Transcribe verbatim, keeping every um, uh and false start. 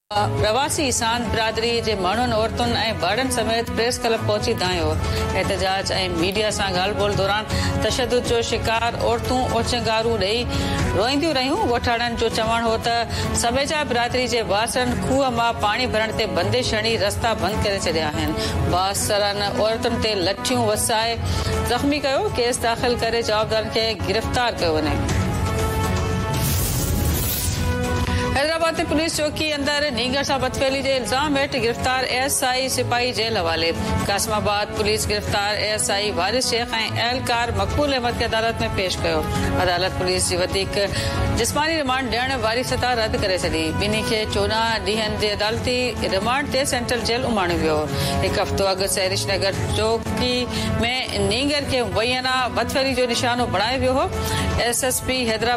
प्रवासी ईसान बिरादरी जे माण्हुनि औरतुनि ऐं ॿारनि समेत प्रेस क्लब पहुची दायो एहतजाज ऐं मीडिया सां ॻाल्हि ॿोल दौरान तशदुद जो शिकार औरतूं ओचंगारूं ॾेई रोईंदियूं रहियूं। ॻोठाणनि जो चवणु हो त समेजा बिरादरी जे बासरनि खूह मां पाणी भरण ते बंदिश हणी रस्ता बंदि करे छॾिया आहिनि। बासरनि औरतुनि ते लठियूं वसाए ज़ख़्मी कयो। केस दाख़िल करे जवाबदारनि खे गिरफ़्तार कयो वञे। हैदराबाद में पुलिस चौकी अंदर नींगर सां बदफेली जे इल्ज़ाम हेठि गिरफ़्तार एएसआई सिपाही जेल हवाले। कासमाबाद पुलिस गिरफ़्तार एएसआई वारिस शेख ऐं अहलकार मक़बूल अहमद खे अदालत में पेश कयो। अदालत पुलिस जी वधीक जिस्मानी रिमांड ॾियण वारी सतह रद्द करे छॾी। ॿिन्ही खे चोॾहं ॾींहनि जे अदालती रिमांड ते सेंट्रल जेल उमाणियो वियो। हिकु हफ़्तो अॻु सहरिश नगर चौकी में नींगर खे मुबैना बदफेली जो निशानो बणायो वियो हो। एसएसपी हैदराबाद